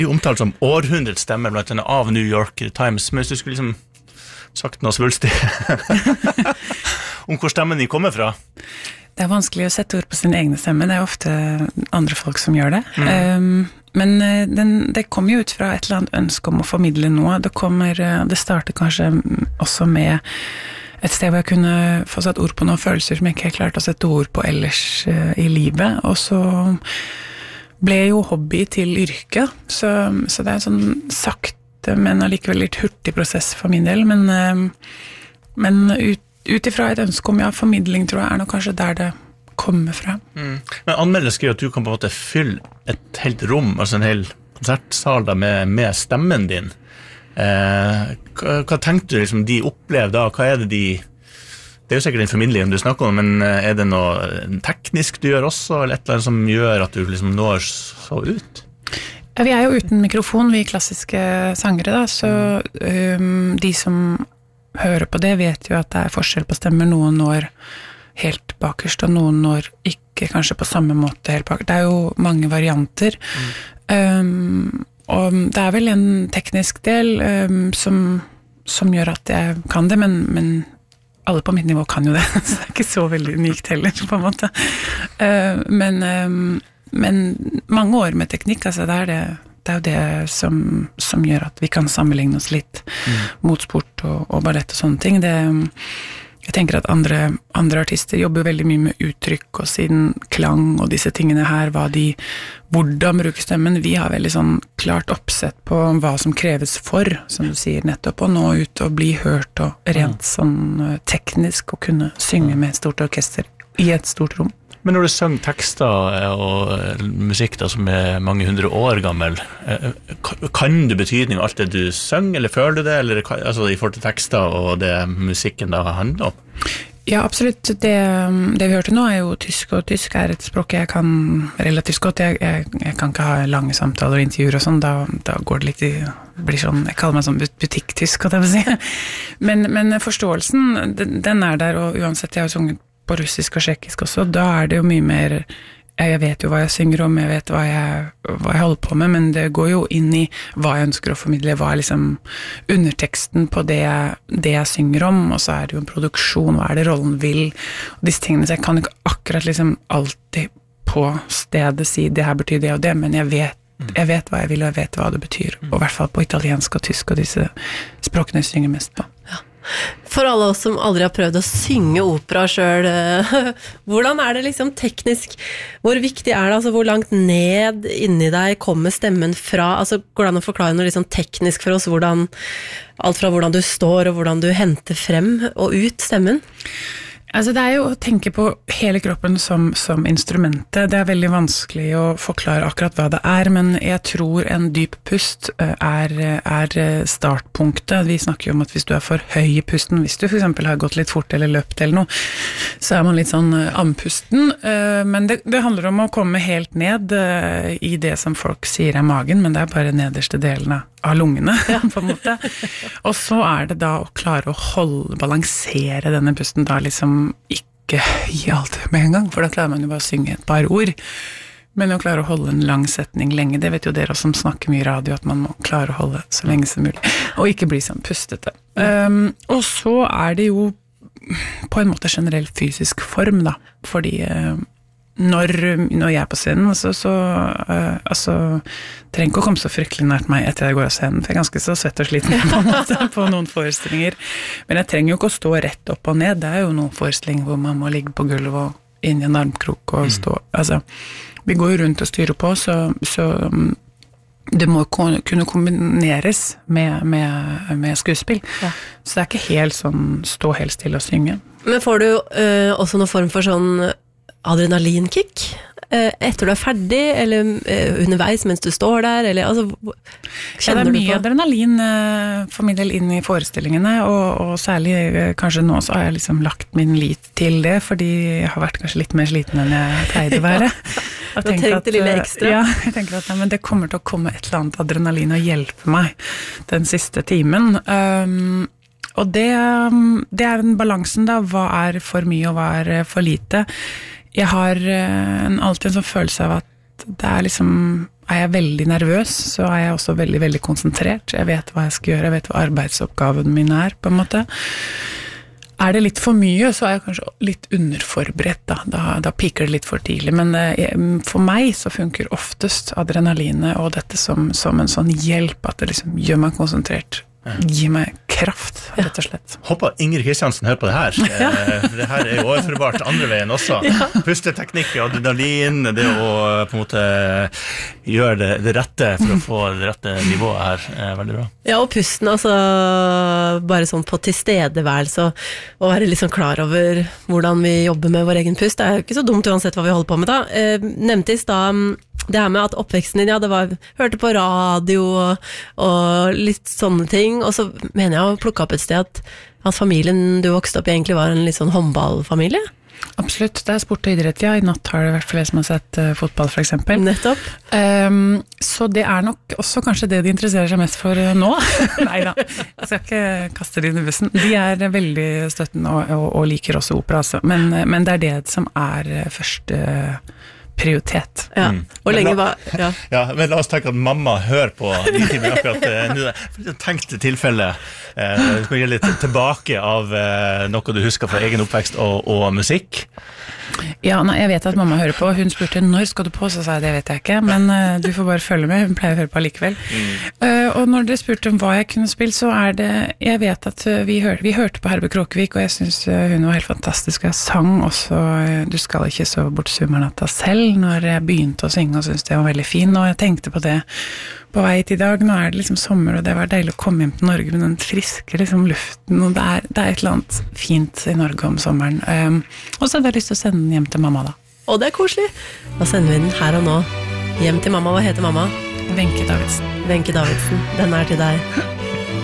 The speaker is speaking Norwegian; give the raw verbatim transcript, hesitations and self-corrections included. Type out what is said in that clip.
Det er omtalt som århundrets stemme, blant annet av New York Times, men hvis du skulle liksom sagt noe svulstig om hvor stemmen din kommer fra. Det er vanskelig å sette ord på sin egne stemme, det er ofte andre folk som gjør det. Mm. Um, men den, det kommer jo ut fra et eller annet ønske om å formidle noe. Det, kommer, det starter kanskje også med et sted hvor jeg kunne få satt ord på noen følelser som jeg ikke har klart å sette ord på ellers uh, i livet, og så ble jo hobby til yrke, så, så det er en sånn sakte, men allikevel litt hurtig prosess for min del, men, men ut, ut ifra et ønske om ja, formidling tror jeg er nok kanskje der det kommer fra. Mm. Men anmelder skriver at du kan på en måte fylle et helt rom, altså en hel konsertsal da, med, med stemmen din. Eh, hva, hva tenkte du liksom, de opplever da? Hva er det de Det er jo sikkert en formidling du snakker om, men er det noe teknisk du gjør også, eller et eller annet som gjør at du liksom når så ut? Ja, vi er jo uten mikrofon, vi klassiske sangere da, så um, de som hører på det vet jo at det er forskjell på stemmer, noen når helt bakerst, og noen når ikke kanskje på samme måte helt bakerst. Det er jo mange varianter, mm. um, og det er vel en teknisk del um, som, som gjør at jeg kan det, men, men alle på mitt nivå kan jo det, så det er ikke så veldig unikt heller, på en måte. Uh, men, um, men mange år med teknikk, altså det er det, det er jo det som, som gjør at vi kan sammenligne oss litt mm. mot sport og, og ballett og sånne ting. Det, jeg tenker at andre, andre artister jobber veldig mye med uttrykk og siden klang og disse tingene her, hva de, hvordan bruker stemmen. Vi har veldig sånn klart oppsett på hva som kreves for, som du sier nettopp, å nå ut og bli hørt og rent sånn teknisk og kunne synge med et stort orkester i et stort rom. Men når du sang tekster og musikk da, som er mange hundre år gammel, kan du betydning av alt det du synger, eller føler du det, eller altså, i forhold til tekster og det musikken da handler om? Ja, absolutt. Det, det vi hørte nå er jo tysk, og tysk er et språk jeg kan relativt godt. Jeg, jeg, jeg kan ikke ha lange samtaler og intervjuer og sånn, da, da går det litt i, blir sånn, jeg kaller meg sånn butikktysk, kan jeg si. Men, men forståelsen, den, den er der, og uansett, jeg har sunget på russisk og tsjekkisk også, da er det jo mye mer, jeg vet jo hva jeg synger om, jeg vet hva jeg, hva jeg holder på med, men det går jo inn i hva jeg ønsker å formidle, hva er liksom underteksten på det, det jeg synger om, og så er det jo en produksjon, hva er det rollen vil, og disse tingene, så jeg kan ikke akkurat liksom alltid på stedet si, det her betyr det og det, men jeg vet, jeg vet hva jeg vil, og jeg vet hva det betyr, og i hvert fall på italiensk og tysk, og disse språkene jeg synger mest på. Ja. For alle oss som aldri har prøvd å synge opera selv, hvordan er det liksom teknisk, hvor viktig er det, altså hvor langt ned inni deg kommer stemmen fra, altså går det an å forklare noe liksom teknisk for oss, hvordan, alt fra hvordan du står og hvordan du henter frem og ut stemmen? Altså det er jo å tenke på hele kroppen som, som instrumentet. Det er veldig vanskelig å forklare akkurat hva det er, men jeg tror en dyp pust er, er startpunktet. Vi snakker jo om at hvis du er for høy i pusten, hvis du for eksempel har gått litt fort eller løpt eller noe, så er man litt sånn andpusten. Men det, det handler om å komme helt ned i det som folk sier er magen, men det er bare nederste delen av lungene, på en måte. Og så er det da å klare å holde, balansere denne pusten da liksom ikke gi alt med en gang, for da klarer man jo bare å synge et par ord. Men å klare å holde en lang setning lenge, det vet jo dere som snakker mye i radio, at man må klare å holde så lenge som mulig, og ikke bli sånn pustete. Um, og så er det jo på en måte generell fysisk form da, fordi uh, når, når jeg er på scenen, så, så uh, altså, trenger ikke å komme så fryktelig nært meg etter jeg går av scenen, for jeg er ganske så svett og sliten på, måte, på noen forestillinger. Men jeg trenger jo ikke å stå rett opp og ned, det er jo noen forestillinger hvor man må ligge på gulvet og inn i en armkrok og stå. Mm. Altså, vi går jo rundt og styrer på, så, så um, det må kunne kombineres med, med, med skuespill. Ja. Så det er ikke helt sånn stå helt stille og synge. Men får du uh, også noen form for sånn adrenalinkick etter du er ferdig, eller underveis mens du står der, eller altså, kjenner du på? Ja, det er mye adrenalin for min del inn i forestillingene, og, og særlig kanskje nå så har jeg liksom lagt min lit til det, fordi jeg har vært kanskje litt mer sliten enn jeg pleide å være. Du har tenkt det lille ekstra? Ja, jeg tenker at ja, men det kommer til å komme et eller annet adrenalin og hjelpe meg den siste timen. Um, og det, det er den balansen da, hva er for mye og hva er for lite. Jeg har en, alltid en sånn følelse av at det er liksom er jeg veldig nervøs, så er jeg også veldig, veldig konsentrert. Jeg vet hva jeg skal gjøre, jeg vet hva arbeidsoppgaven min er, på en måte. Er det litt for mye, så er jeg kanskje litt underforberedt, da, da, da piker det litt for tidlig, men eh, for meg så funker oftest adrenalinet og dette som, som en sånn hjelp, at det liksom gjør meg konsentrert, gir meg kraft, rett og slett. Håper Ingrid Kristiansen hører på det her. Ja. Det her er jo overførbart andre veien også. Ja. Pusteteknikk, adrenalin, det å på en måte gjøre det, det rette for å få det rette nivået her, er veldig bra. Ja, og pusten, altså bare sånn på tilstedeværelse og, og være liksom klar over hvordan vi jobber med vår egen pust. Det er jo ikke så dumt uansett hva vi holder på med da. Eh, nevnte i sted det her med at oppveksten din, ja, det var, hørte på radio og, og litt sånne ting, og så mener jeg å plukke opp et sted at, at familien du vokste opp i egentlig var en litt sånn håndballfamilie. Absolutt, det er sport og idrett, ja. I natt har det vært flere som har sett uh, fotball, for eksempel. Nettopp. Um, så det er nok også kanskje det de interesserer seg mest for uh, nå. Neida, jeg skal ikke kaste det inn i bussen. De er uh, veldig støttende og, og, og liker også opera, altså. Men, uh, men det er det som er uh, første uh, prioritet. Ja, og lenge var... Ja. Ja, men la oss tenke at mamma hører på de timene akkurat uh, nå. For et tenkt tilfelle. Uh, du skal gi litt tilbake av uh, noe du husker fra egen oppvekst og, og musikk. Ja, nei, jeg vet at mamma hører på. Hun spurte når skal du på, så sa jeg det vet jeg ikke, men uh, du får bare følge med. Hun pleier å høre på likevel. Mm. Uh, og når dere spurte om hva jeg kunne spille, så er det, jeg vet at uh, vi, hør, vi hørte på Herbe Kråkevik, og jeg synes uh, hun var helt fantastisk. Jeg sang også uh, Du skal ikke sove bort sommernatta selv, når jeg begynte å synge og synes det var veldig fin, og jeg tenkte på det på vei til i dag. Nå er det liksom sommer, og det var deilig å komme hjem til Norge med den friske liksom, luften, og det er, det er et eller annet fint i Norge om sommeren. Um, og så hadde jeg lyst til å sende den hjem til mamma da. Og det er koselig. Da sender vi den her og nå hjem til mamma. Hva heter mamma? Wenche Davidsen. Wenche Davidsen, den er til deg.